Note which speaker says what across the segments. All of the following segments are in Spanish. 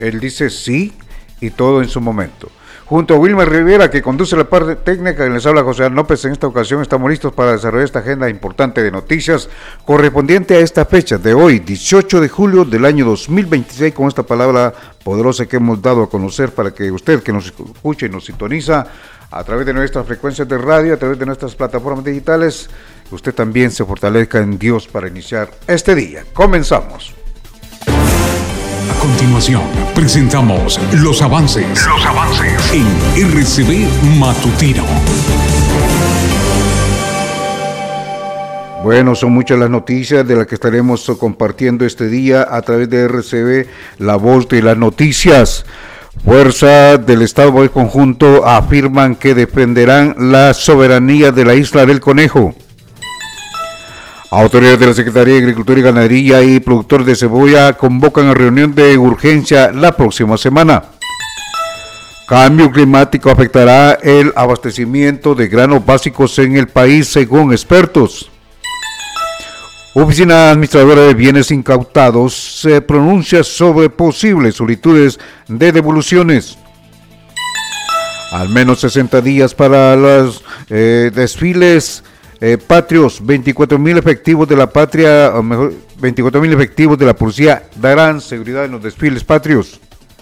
Speaker 1: Él dice sí y todo en su momento. Junto a Wilmer Rivera, que conduce la parte técnica, y les habla José López. En esta ocasión estamos listos para desarrollar esta agenda importante de noticias correspondiente a esta fecha de hoy, 18 de julio del año 2026, con esta palabra poderosa que hemos dado a conocer para que usted que nos escucha y nos sintoniza a través de nuestras frecuencias de radio, a través de nuestras plataformas digitales, usted también se fortalezca en Dios para iniciar este día. Comenzamos.
Speaker 2: A continuación, presentamos los avances en RCB Matutino.
Speaker 1: Bueno, son muchas las noticias de las que estaremos compartiendo este día a través de RCB, la voz de las noticias. Fuerzas del Estado del Conjunto afirman que defenderán la soberanía de la Isla del Conejo. Autoridades de la Secretaría de Agricultura y Ganadería y productores de cebolla convocan a reunión de urgencia la próxima semana. Cambio climático afectará el abastecimiento de granos básicos en el país, según expertos. Oficina Administradora de Bienes Incautados se pronuncia sobre posibles solicitudes de devoluciones. Al menos 60 días para los desfiles patrios. 24,000 efectivos de la patria, o mejor, 24,000 efectivos de la policía darán seguridad en los desfiles patrios.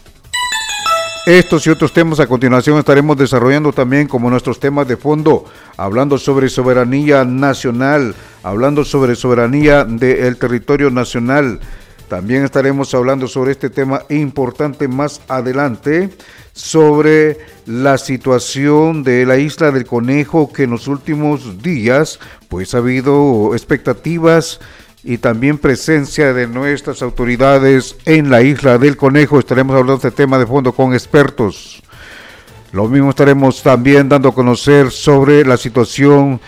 Speaker 1: Estos y otros temas a continuación estaremos desarrollando también como nuestros temas de fondo, hablando sobre soberanía nacional, hablando sobre soberanía del territorio nacional. También estaremos hablando sobre este tema importante más adelante, sobre la situación de la Isla del Conejo, que en los últimos días pues ha habido expectativas y también presencia de nuestras autoridades en la Isla del Conejo. Estaremos hablando de este tema de fondo con expertos. Lo mismo estaremos también dando a conocer sobre la situación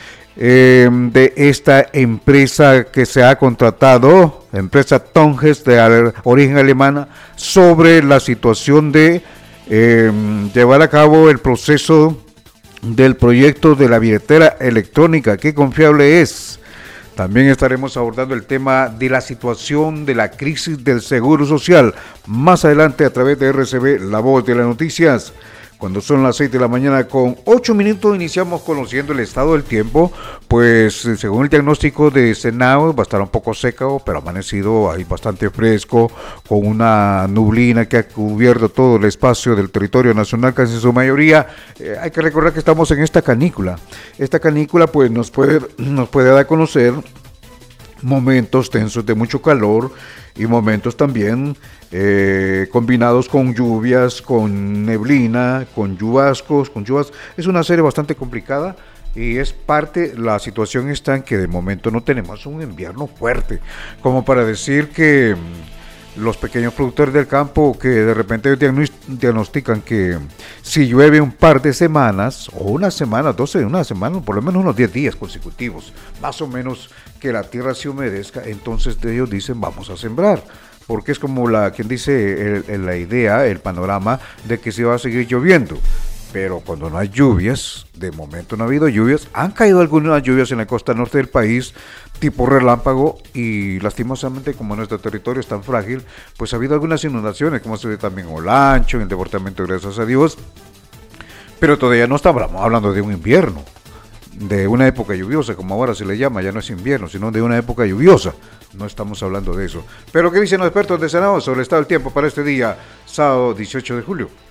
Speaker 1: de esta empresa que se ha contratado, empresa Tonges de origen alemana, sobre la situación de llevar a cabo el proceso del proyecto de la billetera electrónica. ¿Qué confiable es? También estaremos abordando el tema de la situación de la crisis del Seguro Social más adelante a través de RCB, la voz de las noticias. Cuando son las 6 de la mañana con 8 minutos, iniciamos conociendo el estado del tiempo. Pues según el diagnóstico de Senado, va a estar un poco seco, pero amanecido, hay bastante fresco, con una nublina que ha cubierto todo el espacio del territorio nacional, casi en su mayoría. Hay que recordar que estamos en esta canícula. Esta canícula pues nos puede dar a conocer momentos tensos de mucho calor y momentos también combinados con lluvias, con neblina, con chubascos, con lluvias. Es una serie bastante complicada y es parte, la situación está en que de momento no tenemos un invierno fuerte, como para decir que los pequeños productores del campo que de repente diagnostican que si llueve un par de semanas, o una semana, por lo menos unos 10 días consecutivos, más o menos, que la tierra se humedezca, entonces ellos dicen vamos a sembrar, porque es como quien dice la idea, el panorama de que se va a seguir lloviendo. Pero cuando no hay lluvias, de momento no ha habido lluvias, han caído algunas lluvias en la costa norte del país, tipo relámpago, y lastimosamente como nuestro territorio es tan frágil, pues ha habido algunas inundaciones, como se ve también en Olancho, en el departamento, gracias a Dios, pero todavía no estamos hablando de un invierno, de una época lluviosa, como ahora se le llama, ya no es invierno, sino de una época lluviosa. No estamos hablando de eso. Pero ¿qué dicen los expertos de Senado sobre el estado del tiempo para este día, sábado 18 de julio?